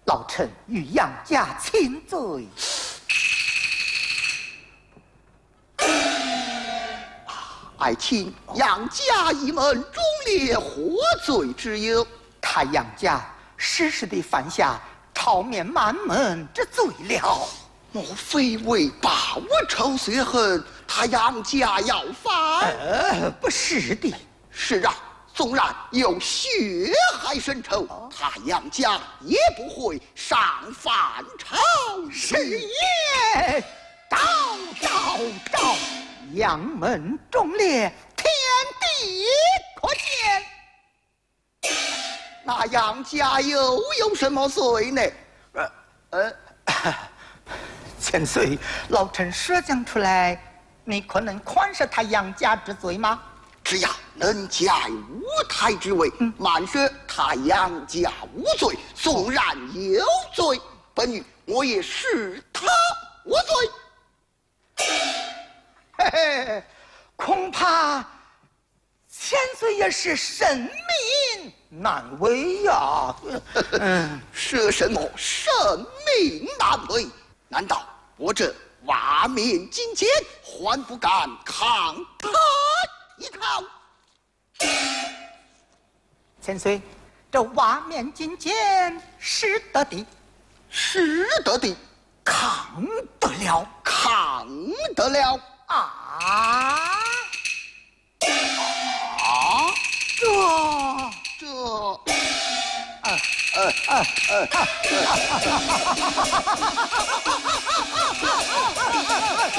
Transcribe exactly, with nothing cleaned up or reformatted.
老臣与杨家亲罪。 爱卿，杨家一门忠烈何罪之有？ 他杨家时时地犯下朝面满门之罪了。 莫非为报我仇雪恨，他杨家要犯？ 呃，不是的。 是啊，纵然有血海深仇，他杨家也不会上反朝。 是也，昭昭昭，杨门忠烈，天地可见。 那杨家又有什么罪呢？ 呃呃，千岁，老臣说讲出来，你可能宽赦他杨家之罪吗？ 只要能解五台之围，慢说他杨家无罪，纵然有罪，本女我也视他无罪。 嘿嘿，恐怕千岁也是神明难为呀。 嗯，说什么神明难为？难道我这瓦面金坚还不敢抗他一抗？ 千岁，这瓦面金坚是得的， 是得的， 抗得了， 抗得了啊！ 啊， 这这， 呃呃呃呃。